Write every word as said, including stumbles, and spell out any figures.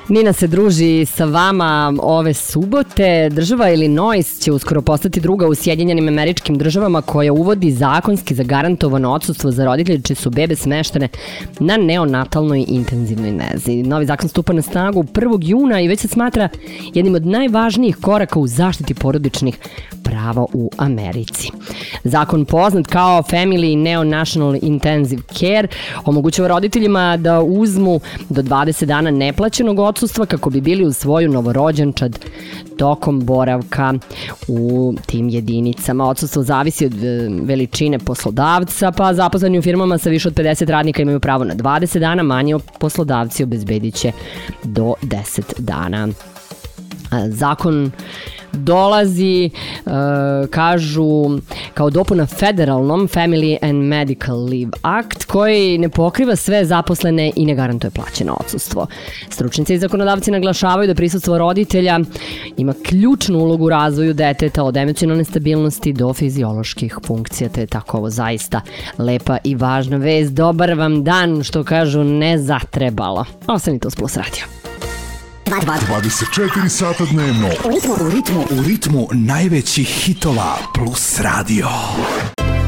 Nina se druži sa vama ove subote. Država Illinois će uskoro postati druga u Sjedinjenim Američkim Državama koja uvodi zakonski zagarantovano odsustvo za roditelje čije su bebe smeštene na neonatalnoj intenzivnoj nezi. Novi zakon stupa na snagu prvog juna i već se smatra jednim od najvažnijih koraka u zaštiti porodičnih prava u Americi. Zakon poznat kao Family Neonatal Intensive Care omogućava roditeljima da uzmu do dvadeset dana neplaćenog odsustva kako bi bili uz svoju novorođenčad tokom boravka u tim jedinicama. Odsustvo zavisi od veličine poslodavca, pa zaposleni u firmama sa više od pedeset radnika imaju pravo na dvadeset dana, manji poslodavci obezbedit će do deset dana. Zakon dolazi, uh, kažu, kao dopuna federalnom Family and Medical Leave Act koji ne pokriva sve zaposlene i ne garantuje plaćeno odsustvo. Stručnici i zakonodavci naglašavaju da prisustvo roditelja ima ključnu ulogu u razvoju deteta od emocionalne stabilnosti do fizioloških funkcija, te je tako ovo zaista lepa i važna vest. Dobar vam dan, što kažu, ne zatrebalo. Ostanite uz Plus Radio. dvadeset četiri sata dnevno. U ritmu, u ritmu, u ritmu najvećih hitova Plus Radio.